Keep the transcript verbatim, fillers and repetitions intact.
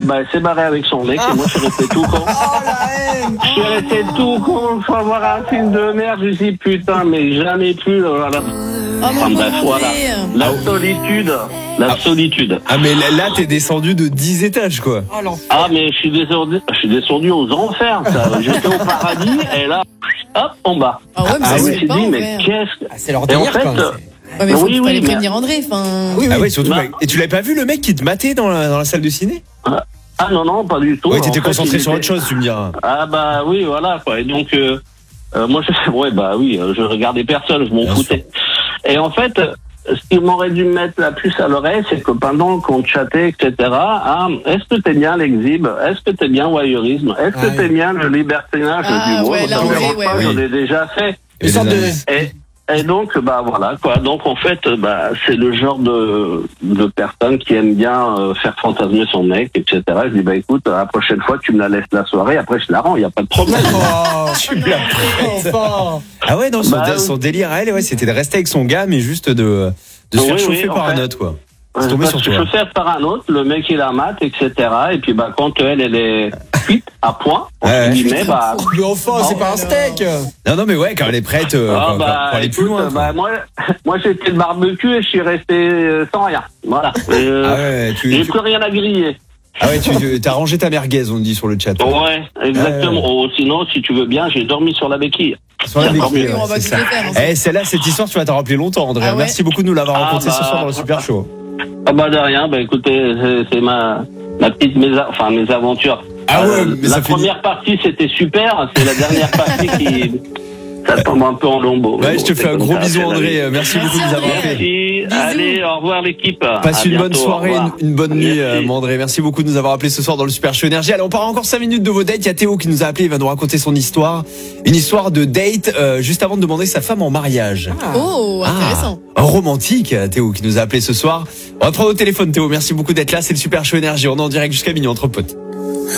bah, elle s'est barrée avec son mec, et moi, je suis resté tout con. Oh la haine. Je suis resté tout con, faut avoir un film de merde, je me suis dit, putain, mais jamais plus, voilà. Oh mon Enfin, bref, pauvre voilà. André. La solitude, la solitude. Ah, mais là, là, t'es descendu de dix étages, quoi. Oh l'enfer. Ah, mais je suis descendu, je suis descendu aux enfers, ça. J'étais au paradis, et là, hop, en bas. Ah ouais, mais Ah ça je se me fait suis pas dit, en mais vrai. qu'est-ce que... Ah, c'est leur Et en délire, fait, quoi. euh, Ouais, mais faut Oui, qu'il oui, fallait mais- prévenir André. Enfin. Oui, oui. Ah ouais, surtout. Bah- Et tu l'avais pas vu, le mec qui te matait dans la, dans la salle de ciné? Ah non, non, pas du tout. Ouais, En t'étais fait, concentré il sur était- autre chose, tu me diras. Ah bah oui, voilà, quoi. Et donc, euh, euh, moi, je... ouais, bah oui, euh, je regardais personne, je m'en Bien foutais. Et en fait, euh, ce qui m'aurait dû me mettre la puce à l'oreille, c'est que pendant qu'on chattait, et cetera, ah, est-ce que t'es bien l'exhibe? Est-ce que t'es bien voyeurisme? Est-ce Ah que oui. t'es bien le libertinage Ah, du ouais, monde? là, Ça me André, dérange ouais, pas, ouais. j'en ai déjà fait. Une sorte de. Et, et donc, bah voilà, quoi. Donc, en fait, bah, c'est le genre de, de personne qui aime bien euh, faire fantasmer son mec, et cetera. Je dis, bah écoute, la prochaine fois, tu me la laisses la soirée, après, je la rends, il n'y a pas de problème. Oh, Tu l'as pris. enfin. Ah ouais, non, son, Bah, son délire à elle, ouais, c'était de rester avec son gars, mais juste de, de se Oui, faire oui, chauffer en par un fait. autre, quoi. C'est tombé Parce sur que toi. je fais par un autre, le mec il a mat, et cetera. Et puis bah quand elle, elle est cuite à point, Ouais, entre ouais. guillemets, bah... Mais enfin, c'est pas un steak. Non, non, mais ouais, quand elle est prête, euh, Ah quand- quand- bah, pour aller plus écoute, loin. quoi. bah moi, moi j'ai fait le barbecue et je suis resté euh, sans rien. Voilà. Et, euh, Ah ouais, tu, j'ai tu- plus rien à griller. ah ouais, tu, tu- t'as rangé ta merguez, on dit sur le chat. Ouais, exactement. Ouais. Oh, sinon, si tu veux bien, j'ai dormi sur la béquille. Sur la Oui, béquille, on ouais, va c'est tout ça. les faire, hein. Eh, celle-là, cette histoire, tu vas t'en rappeler longtemps, André. Ah ouais. Merci beaucoup de nous l'avoir Ah raconté ce bah. soir dans le Super Show. Ah bah de rien, bah écoutez, c'est, c'est ma, ma petite mésa... enfin, mes aventures. Ah ouais, mais la ça fait- première partie c'était super, c'est la dernière partie qui... Ça tombe un peu en lambeau. Ouais, je te C'est fais un comme gros ça, bisou, c'est la André. vie. Merci beaucoup de nous avoir appelés. Merci, Bisous. allez, au revoir l'équipe. Passe À une bonne bientôt, au soirée, revoir. une, une bonne nuit, Merci. euh, mon André. Merci beaucoup de nous avoir appelés ce soir dans le Super Show Énergie. Allez, on part encore cinq minutes de vos dates. Il y a Théo qui nous a appelé, il va nous raconter son histoire. Une histoire de date, euh, juste avant de demander sa femme en mariage. Oh, intéressant. Ah, romantique, Théo qui nous a appelé ce soir. On va prendre au téléphone, Théo. Merci beaucoup d'être là. C'est le Super Show Énergie. On est en direct jusqu'à minuit entre potes.